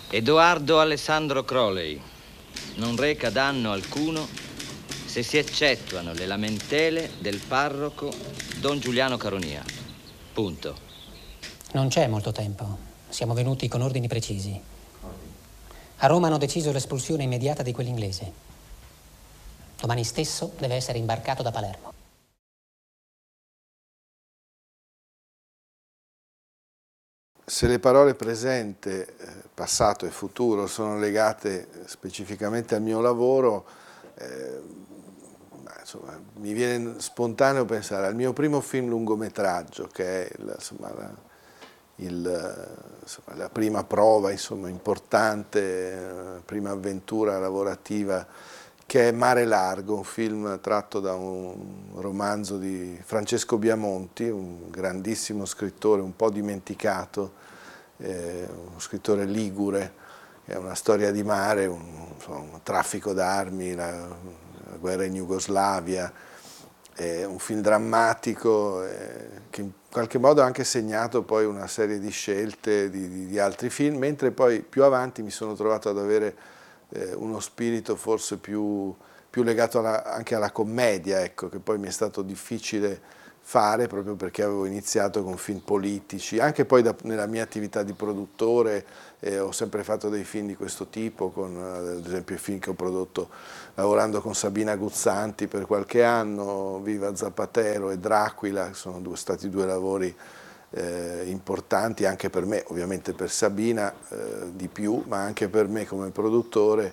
Edoardo Alessandro Crowley non reca danno alcuno se si eccettuano le lamentele del parroco Don Giuliano Caronia. Punto. Non c'è molto tempo. Siamo venuti con ordini precisi. A Roma hanno deciso l'espulsione immediata di quell'inglese. Domani stesso deve essere imbarcato da Palermo. Se le parole presente, passato e futuro sono legate specificamente al mio lavoro, insomma, mi viene spontaneo pensare al mio primo film lungometraggio, che è la prima prova, insomma, importante, prima avventura lavorativa, che è Mare Largo, un film tratto da un romanzo di Francesco Biamonti, un grandissimo scrittore, un po' dimenticato, uno scrittore ligure, è una storia di mare, un traffico d'armi, la guerra in Jugoslavia, è un film drammatico che in qualche modo ha anche segnato poi una serie di scelte di altri film, mentre poi più avanti mi sono trovato ad avere uno spirito forse più legato anche alla commedia, ecco, che poi mi è stato difficile fare proprio perché avevo iniziato con film politici, anche poi nella mia attività di produttore ho sempre fatto dei film di questo tipo, con ad esempio i film che ho prodotto lavorando con Sabina Guzzanti per qualche anno, Viva Zapatero e Dracula, sono stati due lavori importanti anche per me, ovviamente per Sabina di più, ma anche per me come produttore.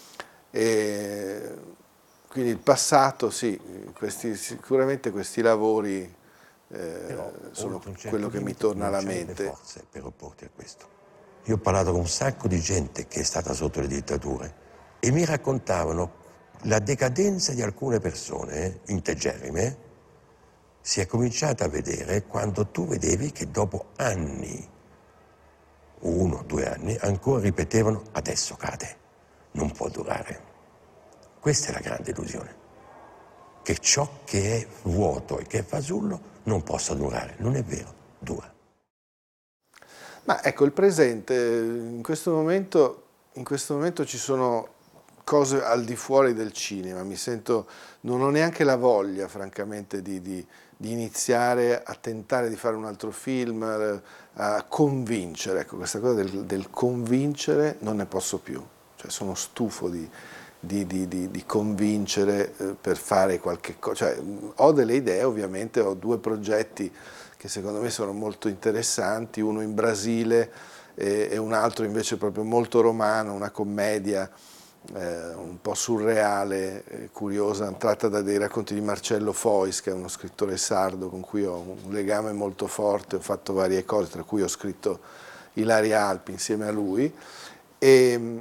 Quindi il passato, sì, sicuramente questi lavori sono quello che mi torna alla mente. Forze per opporti a questo. Io ho parlato con un sacco di gente che è stata sotto le dittature e mi raccontavano la decadenza di alcune persone integerrime. Si è cominciata a vedere quando tu vedevi che dopo anni, 1 o 2 anni, ancora ripetevano adesso cade, non può durare. Questa è la grande illusione, che ciò che è vuoto e che è fasullo non possa durare. Non è vero, dura. Ma ecco, il presente, in questo momento ci sono cose al di fuori del cinema, non ho neanche la voglia, francamente, di iniziare a tentare di fare un altro film, a convincere, ecco, questa cosa del convincere non ne posso più, cioè sono stufo di convincere per fare qualche cosa, cioè, ho delle idee, ovviamente, ho 2 progetti che secondo me sono molto interessanti, uno in Brasile e un altro invece proprio molto romano, una commedia un po' surreale, curiosa, tratta da dei racconti di Marcello Fois, che è uno scrittore sardo con cui ho un legame molto forte, ho fatto varie cose, tra cui ho scritto Ilaria Alpi insieme a lui. E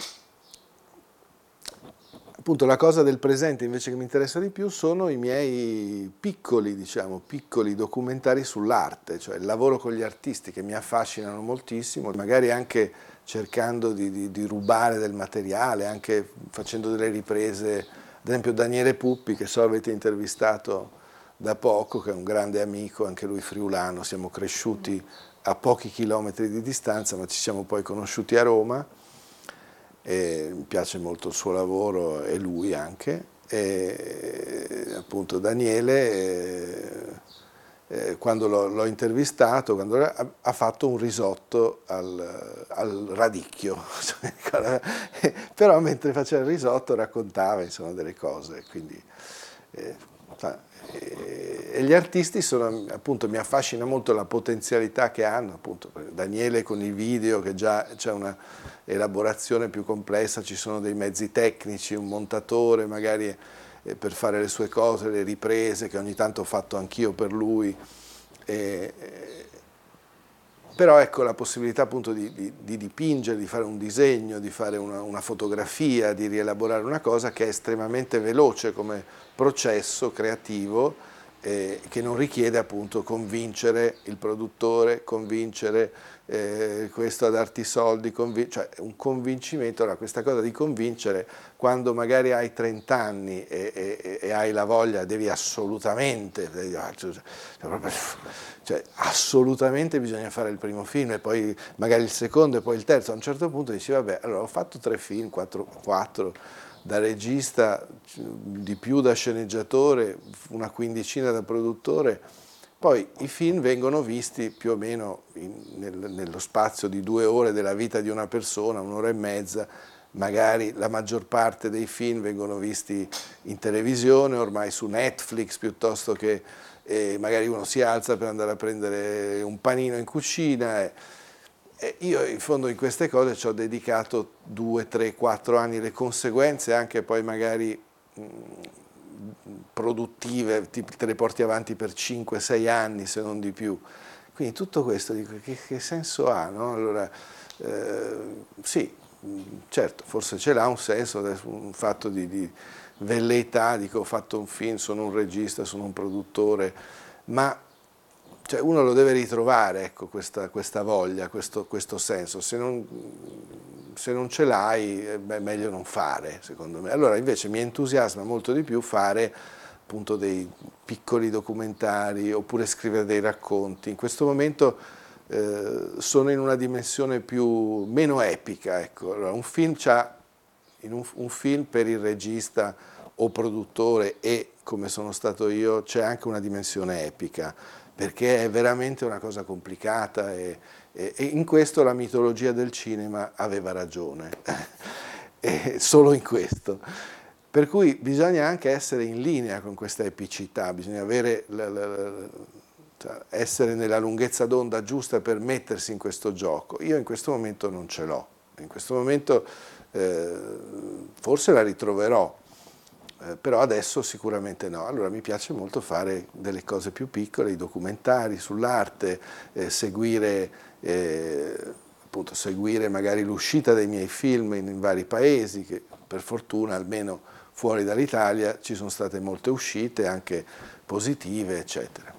appunto la cosa del presente invece che mi interessa di più sono i miei piccoli documentari sull'arte, cioè il lavoro con gli artisti che mi affascinano moltissimo, magari anche cercando di rubare del materiale, anche facendo delle riprese, ad esempio Daniele Puppi, che so avete intervistato da poco, che è un grande amico, anche lui friulano, siamo cresciuti a pochi chilometri di distanza, ma ci siamo poi conosciuti a Roma. Mi piace molto il suo lavoro e lui anche, e appunto Daniele quando l'ho intervistato ha fatto un risotto al radicchio, però mentre faceva il risotto raccontava insomma delle cose, quindi e gli artisti appunto, mi affascina molto la potenzialità che hanno, appunto Daniele con i video, che già c'è una elaborazione più complessa, ci sono dei mezzi tecnici, un montatore magari per fare le sue cose, le riprese che ogni tanto ho fatto anch'io per lui, però ecco la possibilità appunto di dipingere, di fare un disegno, di fare una fotografia, di rielaborare una cosa che è estremamente veloce come processo creativo che non richiede appunto convincere il produttore, convincere questo a darti i soldi, cioè un convincimento. Allora, questa cosa di convincere, quando magari hai 30 anni e hai la voglia, devi assolutamente, cioè assolutamente bisogna fare il primo film e poi magari il secondo e poi il terzo. A un certo punto dici vabbè, allora ho fatto 3 film, 4 da regista, di più da sceneggiatore, una quindicina da produttore. Poi i film vengono visti più o meno nello spazio di 2 ore della vita di una persona, 1 ora e mezza, magari la maggior parte dei film vengono visti in televisione, ormai su Netflix, piuttosto che magari uno si alza per andare a prendere un panino in cucina. E io in fondo in queste cose ci ho dedicato 2, 3, 4 anni, le conseguenze anche poi magari produttive, te le porti avanti per 5, 6 anni se non di più. Quindi tutto questo, dico, che senso ha? No? Allora, sì, certo, forse ce l'ha un senso, un fatto di velleità, dico ho fatto un film, sono un regista, sono un produttore, ma cioè, uno lo deve ritrovare, ecco, questa voglia, questo senso. Se non ce l'hai è meglio non fare, secondo me. Allora invece mi entusiasma molto di più fare appunto dei piccoli documentari oppure scrivere dei racconti. In questo momento sono in una dimensione meno epica. Ecco. Allora, un film un film per il regista o produttore e, come sono stato io, c'è anche una dimensione epica, perché è veramente una cosa complicata e in questo la mitologia del cinema aveva ragione, e solo in questo. Per cui bisogna anche essere in linea con questa epicità, bisogna avere cioè essere nella lunghezza d'onda giusta per mettersi in questo gioco. Io in questo momento non ce l'ho, in questo momento forse la ritroverò, però adesso sicuramente no. Allora mi piace molto fare delle cose più piccole, i documentari sull'arte, seguire magari l'uscita dei miei film in vari paesi, che per fortuna almeno fuori dall'Italia ci sono state molte uscite, anche positive, eccetera.